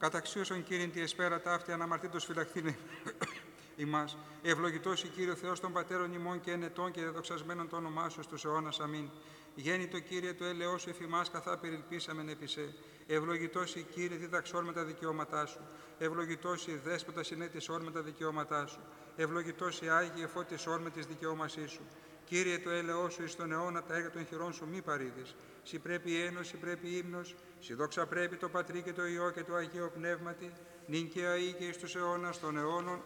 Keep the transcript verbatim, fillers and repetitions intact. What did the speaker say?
Καταξίωσον Κύριε τη εσπέρα ταύτη αναμαρτήτως φυλαχθήνε ημάς. Ευλογητός η Κύριε Θεός των Πατέρων ημών και ενετών και δεδοξασμένων το όνομά σου στους αιώνας. Αμήν. Γέννητο Κύριε το έλεος σου εφημάς καθά περιλπίσαμεν επί σε. Ευλογητός η Κύριε διδαξών με τα δικαιώματά σου. Ευλογητός η Δέσποτα συνέτησόν με τα δικαιώματά σου. Ευλογητός η Άγιε φώτισόν με τις δικαιώμασή σου. Κύριε το έλεος σου εις τον αιώνα τα έργα των χειρών σου μη παρήδεις. Συ πρέπει η ένωση, πρέπει ύμνος, συ δόξα πρέπει το Πατρί και το Υιό και το Αγίο Πνεύματι, νυν και αεί και εις τους αιώνας των αιώνων.